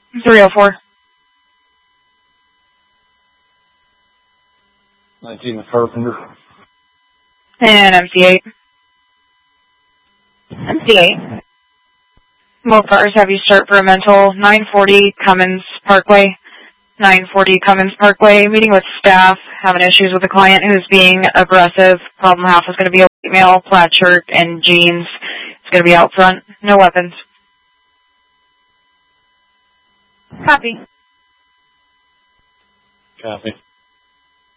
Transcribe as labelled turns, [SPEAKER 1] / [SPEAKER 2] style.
[SPEAKER 1] 304.
[SPEAKER 2] 19 Carpenter.
[SPEAKER 1] And MC8.
[SPEAKER 3] MC8.
[SPEAKER 1] Both cars have you start for a mental. 940 Cummins Parkway. 940 Cummins Parkway. Meeting with staff. Having issues with a client who's being aggressive. Problem half is going to be a white male, plaid shirt, and jeans. It's going to be out front. No weapons.
[SPEAKER 3] Copy.
[SPEAKER 2] Copy.